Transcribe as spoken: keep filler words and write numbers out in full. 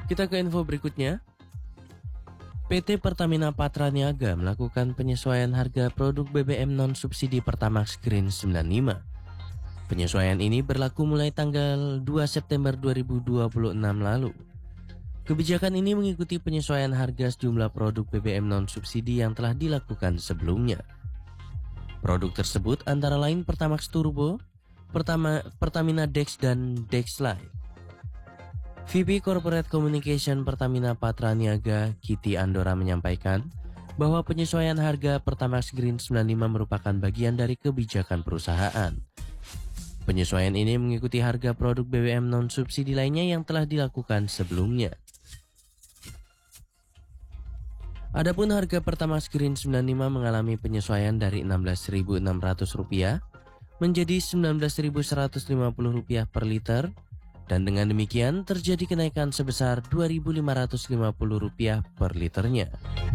Kita ke info berikutnya. P T Pertamina Patraniaga melakukan penyesuaian harga produk B B M non-subsidi Pertamax Green sembilan puluh lima. Penyesuaian ini berlaku mulai tanggal dua September dua ribu dua puluh enam lalu. Kebijakan ini mengikuti penyesuaian harga sejumlah produk B B M non-subsidi yang telah dilakukan sebelumnya. Produk tersebut antara lain Pertamax Turbo, Pertama, Pertamina Dex, dan Dex Lite. V P Corporate Communication Pertamina Patraniaga, Kitty Andora menyampaikan bahwa penyesuaian harga Pertamax Green sembilan puluh lima merupakan bagian dari kebijakan perusahaan. Penyesuaian ini mengikuti harga produk B B M non-subsidi lainnya yang telah dilakukan sebelumnya. Adapun harga Pertamax Green sembilan puluh lima mengalami penyesuaian dari enam belas ribu enam ratus rupiah menjadi sembilan belas ribu seratus lima puluh rupiah per liter. Dan dengan demikian terjadi kenaikan sebesar dua ribu lima ratus lima puluh rupiah per liternya.